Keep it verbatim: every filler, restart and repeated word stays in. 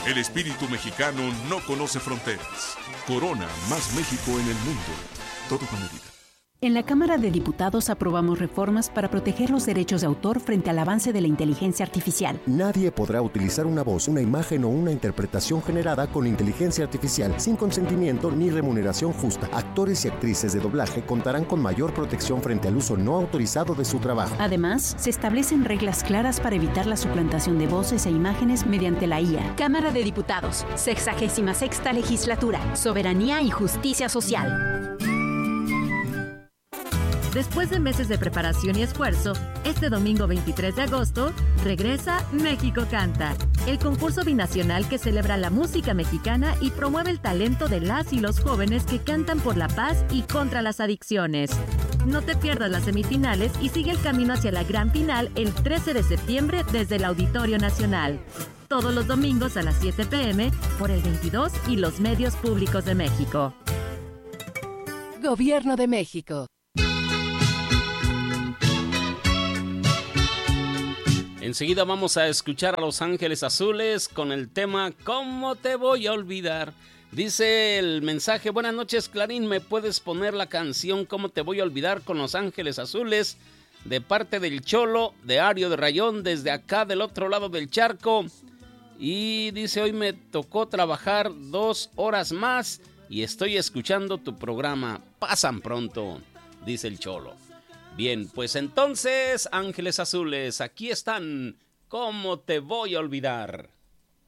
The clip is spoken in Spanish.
El espíritu mexicano no conoce fronteras. Corona, más México en el mundo. Todo con medida. En la Cámara de Diputados aprobamos reformas para proteger los derechos de autor frente al avance de la inteligencia artificial. Nadie podrá utilizar una voz, una imagen o una interpretación generada con inteligencia artificial sin consentimiento ni remuneración justa. Actores y actrices de doblaje contarán con mayor protección frente al uso no autorizado de su trabajo. Además, se establecen reglas claras para evitar la suplantación de voces e imágenes mediante la I A. Cámara de Diputados, sexagésima sexta legislatura, soberanía y justicia social. Después de meses de preparación y esfuerzo, este domingo veintitrés de agosto regresa México Canta, el concurso binacional que celebra la música mexicana y promueve el talento de las y los jóvenes que cantan por la paz y contra las adicciones. No te pierdas las semifinales y sigue el camino hacia la gran final el trece de septiembre desde el Auditorio Nacional. Todos los domingos a las siete p.m. por el veintidós y los medios públicos de México. Gobierno de México. Enseguida vamos a escuchar a Los Ángeles Azules con el tema ¿Cómo te voy a olvidar? Dice el mensaje: buenas noches, Clarín, ¿me puedes poner la canción ¿Cómo te voy a olvidar? Con Los Ángeles Azules? De parte del Cholo, de Ario de Rayón, desde acá del otro lado del charco. Y dice: hoy me tocó trabajar dos horas más y estoy escuchando tu programa. Pasan pronto, dice el Cholo. Bien, pues entonces, Ángeles Azules, aquí están. ¿Cómo te voy a olvidar?